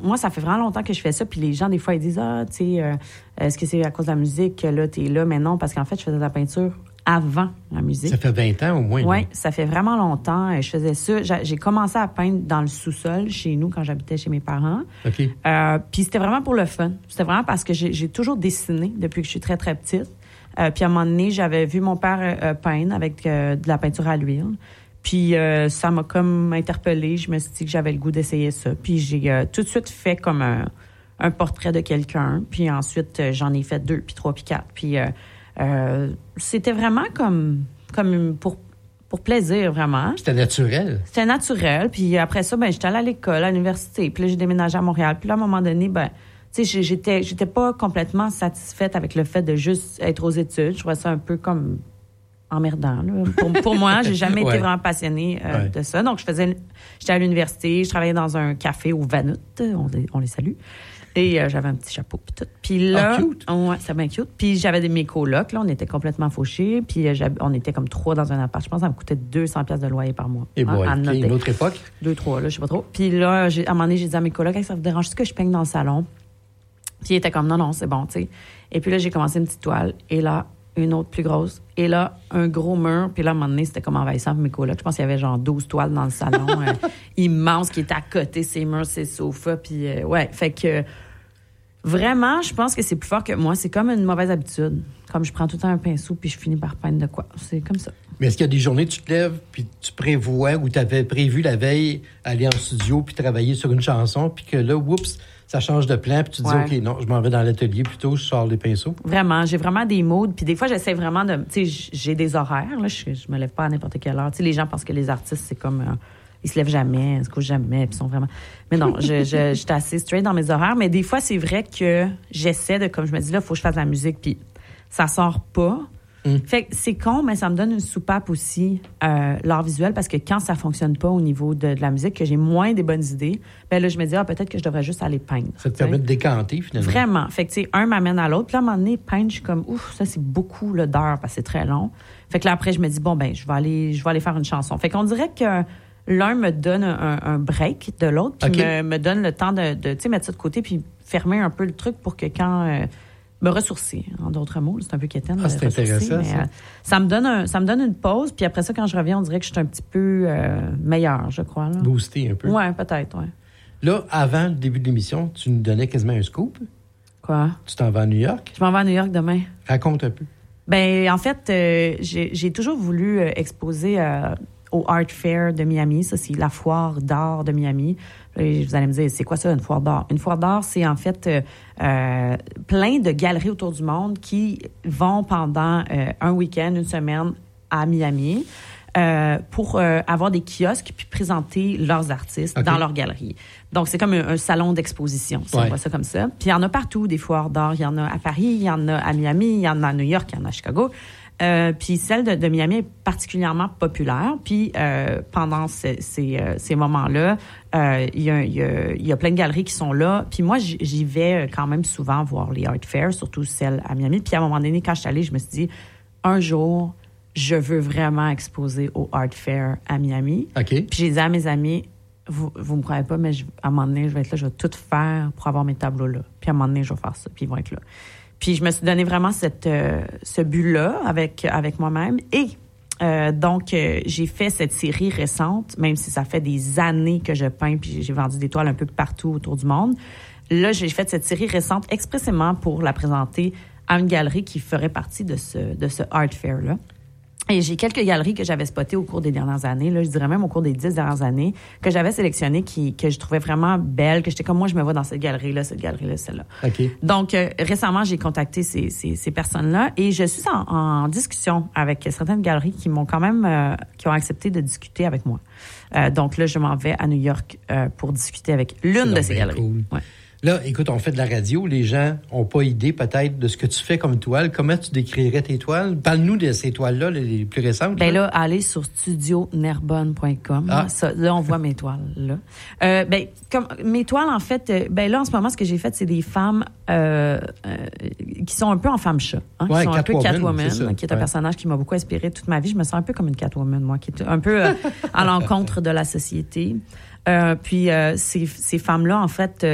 moi, ça fait vraiment longtemps que je fais ça. Puis les gens, des fois, ils disent, est-ce que c'est à cause de la musique que là, t'es là? Mais non, parce qu'en fait, je faisais de la peinture avant la musique. Ça fait 20 ans au moins. Oui, ça fait vraiment longtemps. Je faisais ça. J'ai commencé à peindre dans le sous-sol chez nous quand j'habitais chez mes parents. OK. Puis c'était vraiment pour le fun. C'était vraiment parce que j'ai toujours dessiné depuis que je suis très, très petite. Puis à un moment donné, j'avais vu mon père peindre avec de la peinture à l'huile. Puis ça m'a comme interpellée. Je me suis dit que j'avais le goût d'essayer ça. Puis j'ai tout de suite fait comme un portrait de quelqu'un. Puis ensuite, j'en ai fait 2, puis 3, puis 4. Puis c'était vraiment comme pour plaisir, vraiment. C'était naturel. C'était naturel. Puis après ça, j'étais allée à l'école, à l'université. Puis là, j'ai déménagé à Montréal. Puis là, à un moment donné, tu sais, j'étais pas complètement satisfaite avec le fait de juste être aux études. Je trouvais ça un peu comme emmerdant, là. Pour moi, j'ai jamais été vraiment passionnée de ça. Donc, j'étais à l'université, je travaillais dans un café au Vanut. On les salue. Et j'avais un petit chapeau puis tout. Puis là, cute. Ouais, c'était bien cute. Puis j'avais mes colocs, là, on était complètement fauchés. Puis on était comme 3 dans un appart. Je pense que ça me coûtait 200$ de loyer par mois. Et une autre époque? 2, 3, là, je sais pas trop. Puis là, à un moment donné, j'ai dit à mes colocs, ça vous dérange que je peigne dans le salon? Puis il était comme, non, c'est bon, tu sais. Et puis là, j'ai commencé une petite toile. Et là, une autre plus grosse. Et là, un gros mur. Puis là, à un moment donné, c'était comme envahissant pour mes colocs. Je pense qu'il y avait genre 12 toiles dans le salon. Immense, qui étaient à côté, ces murs, ces sofas. Puis fait que vraiment, je pense que c'est plus fort que moi. C'est comme une mauvaise habitude. Comme je prends tout le temps un pinceau puis je finis par peindre de quoi. C'est comme ça. Mais est-ce qu'il y a des journées, tu te lèves puis tu prévois ou tu avais prévu la veille aller en studio puis travailler sur une chanson puis que là, oups, ça change de plan puis tu te dis, OK, non, je m'en vais dans l'atelier plutôt, je sors les pinceaux? Vraiment, j'ai vraiment des moods. Puis des fois, j'essaie vraiment de... Tu sais, j'ai des horaires. Là, je me lève pas à n'importe quelle heure. Tu sais, les gens pensent que les artistes, c'est comme... ils se lèvent jamais, ils se couchent jamais, puis sont vraiment... Mais non, j'étais assez straight dans mes horaires. Mais des fois, c'est vrai que j'essaie de... Comme je me dis, là, il faut que je fasse de la musique, puis ça sort pas. Fait que c'est con, mais ça me donne une soupape aussi, l'art visuel, parce que quand ça fonctionne pas au niveau de la musique, que j'ai moins des bonnes idées, là, je me dis, peut-être que je devrais juste aller peindre. Ça te permet de décanter, finalement. Vraiment. Fait que, tu sais, un m'amène à l'autre. Puis là, à un moment donné, peindre, je suis comme, ça, c'est beaucoup d'heures, parce que c'est très long. Fait que là, après, je me dis, je vais aller faire une chanson. Fait qu'on dirait que l'un me donne un break de l'autre, puis me donne le temps de tu sais, mettre ça de côté, puis fermer un peu le truc pour que quand... me ressourcer, en d'autres mots. C'est un peu quétaine. C'est intéressant, mais, ça me donne une pause, puis après ça, quand je reviens, on dirait que je suis un petit peu meilleure, je crois. Là. Boosté un peu. Oui, peut-être, oui. Là, avant le début de l'émission, tu nous donnais quasiment un scoop. Quoi? Tu t'en vas à New York? Je m'en vais à New York demain. Raconte un peu. En fait, j'ai toujours voulu exposer au Art Fair de Miami. Ça, c'est la foire d'art de Miami. Vous allez me dire, c'est quoi ça, une foire d'art? Une foire d'art, c'est en fait plein de galeries autour du monde qui vont pendant un week-end, une semaine à Miami pour avoir des kiosques puis présenter leurs artistes dans leur galerie. Donc, c'est comme un salon d'exposition, si on voit ça comme ça. Puis, il y en a partout, des foires d'art. Il y en a à Paris, il y en a à Miami, il y en a à New York, il y en a à Chicago. Puis celle de Miami est particulièrement populaire. Puis pendant ces moments-là, il y a plein de galeries qui sont là. Puis moi, j'y vais quand même souvent voir les Art Fairs, surtout celles à Miami. Puis à un moment donné, quand je suis allée, je me suis dit, un jour, je veux vraiment exposer au Art Fair à Miami. Puis j'ai dit à mes amis, vous me croyez pas, mais à un moment donné, je vais être là, je vais tout faire pour avoir mes tableaux là. Puis à un moment donné, je vais faire ça, puis ils vont être là. Puis je me suis donné vraiment ce but-là avec moi-même. Et donc, j'ai fait cette série récente, même si ça fait des années que je peins, puis j'ai vendu des toiles un peu partout autour du monde. Là, j'ai fait cette série récente expressément pour la présenter à une galerie qui ferait partie de ce Art Fair-là. Et j'ai quelques galeries que j'avais spotées au cours des dernières années, là, je dirais même au cours des 10 dernières années, que j'avais sélectionnées, que je trouvais vraiment belles, que j'étais comme, moi, je me vois dans cette galerie-là, celle-là. Donc, récemment, j'ai contacté ces personnes-là et je suis en discussion avec certaines galeries qui m'ont quand même, qui ont accepté de discuter avec moi. Donc là, je m'en vais à New York pour discuter avec l'une de ces galeries. Cool. Ouais. Là, écoute, on fait de la radio. Les gens n'ont pas idée, peut-être, de ce que tu fais comme toile. Comment tu décrirais tes toiles? Parle-nous de ces toiles-là, les plus récentes. Là, allez sur studionerbonne.com. Là, on voit mes toiles, là. Comme mes toiles, en fait, là, en ce moment, ce que j'ai fait, c'est des femmes qui sont un peu en femme-chat. Hein, qui sont un peu Catwoman, qui est un personnage qui m'a beaucoup inspiré toute ma vie. Je me sens un peu comme une Catwoman, moi, qui est un peu à l'encontre de la société. Puis ces femmes-là, en fait,